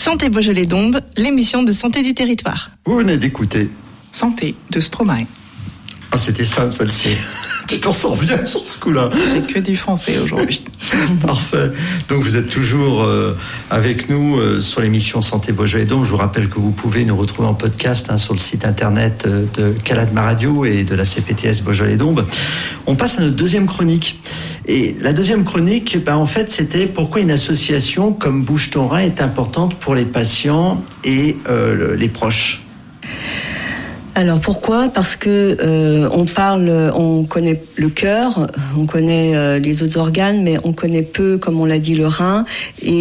Santé Beaujolais-Dombes, l'émission de santé du territoire. Vous venez d'écouter Santé de Stromae. Ah, c'était simple, celle-ci. Tu t'en sors bien sur ce coup-là. J'ai que du français aujourd'hui. Parfait. Donc vous êtes toujours avec nous sur l'émission Santé Beaujolais-Dombes. Je vous rappelle que vous pouvez nous retrouver en podcast sur le site internet de Caladma Radio et de la CPTS Beaujolais-Dombes. On passe à notre deuxième chronique. Et la deuxième chronique, en fait, c'était pourquoi une association comme Bouge ton rein est importante pour les patients et les proches. Alors pourquoi ? Parce que on connaît le cœur, on connaît les autres organes, mais on connaît peu, comme on l'a dit, le rein. Et